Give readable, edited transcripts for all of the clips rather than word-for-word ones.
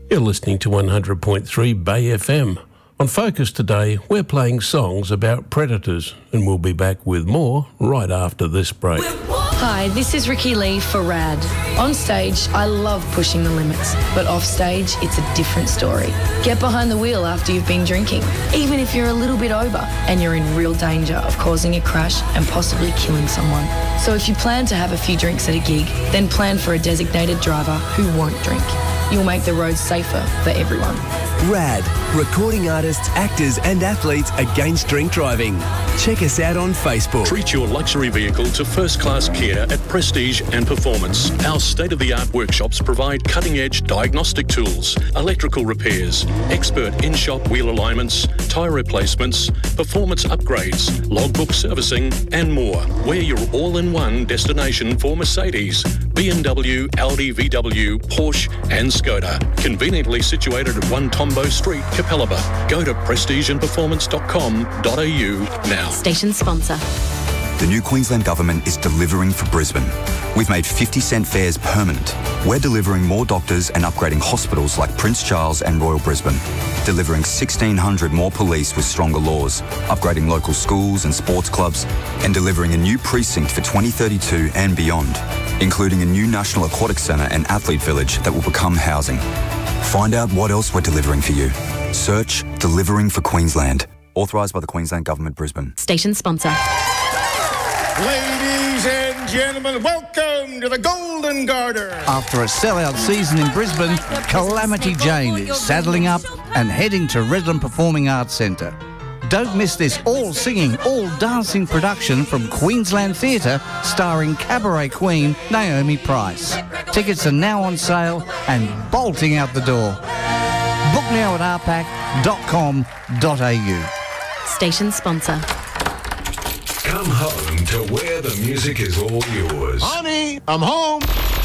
You're listening to 100.3 Bay FM. On Focus today, we're playing songs about predators, and we'll be back with more right after this break. Hi, this is Ricky Lee for RAD. On stage, I love pushing the limits, but off stage, it's a different story. Get behind the wheel after you've been drinking, even if you're a little bit over and you're in real danger of causing a crash and possibly killing someone. So if you plan to have a few drinks at a gig, then plan for a designated driver who won't drink. You'll make the roads safer for everyone. RAD, recording artists, actors and athletes against drink driving. Check us out on Facebook. Treat your luxury vehicle to first-class care at Prestige and Performance. Our state-of-the-art workshops provide cutting-edge diagnostic tools, electrical repairs, expert in-shop wheel alignments, tyre replacements, performance upgrades, logbook servicing and more. We're your all-in-one destination for Mercedes, BMW, Audi, VW, Porsche and Skoda. Conveniently situated at 1 Tombo Street, Capalaba. Go to prestigeandperformance.com.au now. Station sponsor. The new Queensland Government is delivering for Brisbane. We've made 50-cent fares permanent. We're delivering more doctors and upgrading hospitals like Prince Charles and Royal Brisbane. Delivering 1,600 more police with stronger laws, upgrading local schools and sports clubs, and delivering a new precinct for 2032 and beyond, including a new National Aquatic Centre and Athlete Village that will become housing. Find out what else we're delivering for you. Search Delivering for Queensland. Authorised by the Queensland Government, Brisbane. Station sponsor. Ladies and gentlemen, welcome to the Golden Garter. After a sellout season in Brisbane, Calamity Jane is saddling up and heading to Redland Performing Arts Centre. Don't miss this all-singing, all-dancing production from Queensland Theatre starring cabaret queen Naomi Price. Tickets are now on sale and bolting out the door. Book now at rpac.com.au. Station sponsor. Come home to where the music is all yours. Honey, I'm home.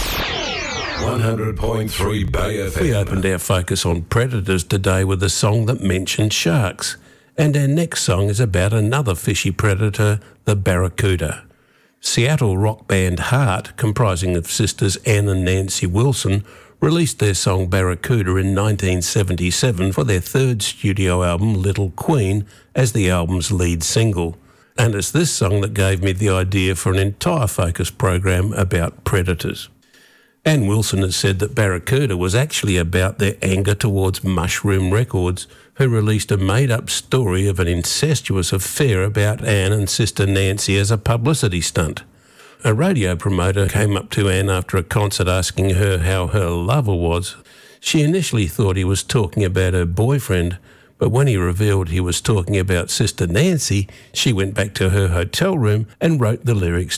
100.3 Bay FM. We opened our focus on predators today with a song that mentioned sharks. And our next song is about another fishy predator, the barracuda. Seattle rock band Heart, comprising of sisters Ann and Nancy Wilson, released their song Barracuda in 1977 for their third studio album, Little Queen, as the album's lead single. And it's this song that gave me the idea for an entire focus program about predators. Ann Wilson has said that Barracuda was actually about their anger towards Mushroom Records, who released a made-up story of an incestuous affair about Ann and sister Nancy as a publicity stunt. A radio promoter came up to Ann after a concert asking her how her lover was. She initially thought he was talking about her boyfriend, but when he revealed he was talking about sister Nancy, she went back to her hotel room and wrote the lyrics